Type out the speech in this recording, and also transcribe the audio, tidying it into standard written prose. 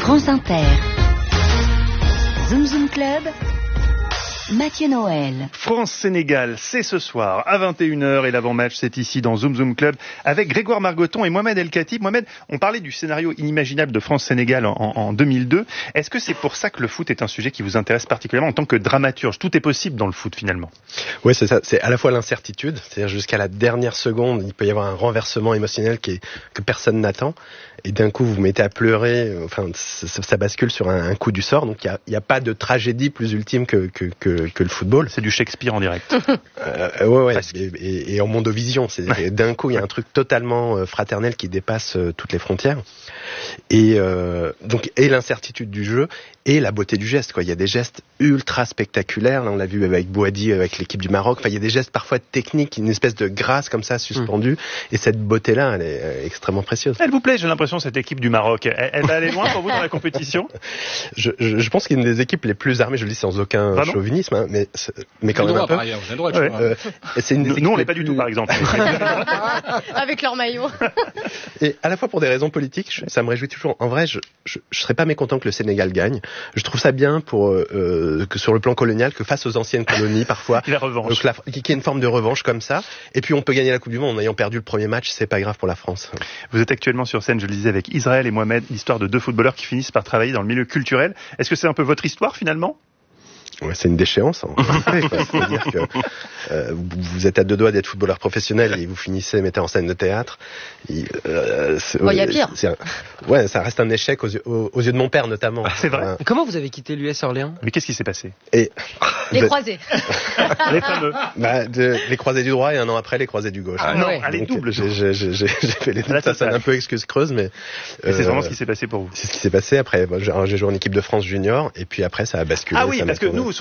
France Inter. Zoom Zoom Club. Mathieu Noël. France-Sénégal, c'est ce soir à 21h et l'avant-match c'est ici dans Zoom Zoom Club avec Grégoire Margoton et Mohamed El Khatib. Mohamed, on parlait du scénario inimaginable de France-Sénégal en 2002. Est-ce que c'est pour ça que le foot est un sujet qui vous intéresse particulièrement en tant que dramaturge ? Tout est possible dans le foot finalement. Oui, c'est ça. C'est à la fois l'incertitude, c'est-à-dire jusqu'à la dernière seconde, il peut y avoir un renversement émotionnel que personne n'attend. Et d'un coup, vous vous mettez à pleurer. Enfin, ça bascule sur un coup du sort. Donc, il y a pas de tragédie plus ultime que le football. C'est du Shakespeare en direct. Ouais. Et en mondovision. D'un coup, il y a un truc totalement fraternel qui dépasse toutes les frontières. Et l'incertitude du jeu et la beauté du geste, quoi. Il y a des gestes ultra spectaculaires. Là, on l'a vu avec Bouhaddi, avec l'équipe du Maroc. Enfin, il y a des gestes parfois techniques, une espèce de grâce comme ça suspendue. Et cette beauté-là, elle est extrêmement précieuse. Elle vous plaît, j'ai l'impression, cette équipe du Maroc. Elle va aller loin pour vous dans la compétition ? Je pense qu'il y a une des équipes les plus armées, je le dis sans aucun chauvinisme, hein, mais quand même un peu. Nous, on l'est pas du tout, par exemple. Avec leur maillot. Et à la fois pour des raisons politiques, ça me réjouit toujours. En vrai, je serais pas mécontent que le Sénégal gagne. Je trouve ça bien que sur le plan colonial, que face aux anciennes colonies, parfois, la revanche. Qu'il y ait une forme de revanche comme ça. Et puis on peut gagner la Coupe du Monde en ayant perdu le premier match, c'est pas grave pour la France. Vous êtes actuellement sur scène, je le disais, avec Israël et Mohamed, l'histoire de deux footballeurs qui finissent par travailler dans le milieu culturel. Est-ce que c'est un peu votre histoire finalement ? Ouais, c'est une déchéance. C'est-à-dire que vous êtes à deux doigts d'être footballeur professionnel et vous finissez metteur en scène de théâtre. Il y a pire. Ça reste un échec aux yeux de mon père notamment. Ah, c'est vrai. Comment vous avez quitté l'US Orléans ? Mais qu'est-ce qui s'est passé ? Les croisés. Les fameux. Les croisés du droit et un an après les croisés du gauche. Ah non, allez, double. J'ai fait les deux. Ça sonne un peu excuse creuse, mais c'est vraiment ce qui s'est passé pour vous. C'est ce qui s'est passé après. J'ai joué en équipe de France junior et puis après ça a basculé. Ah oui, parce que nous,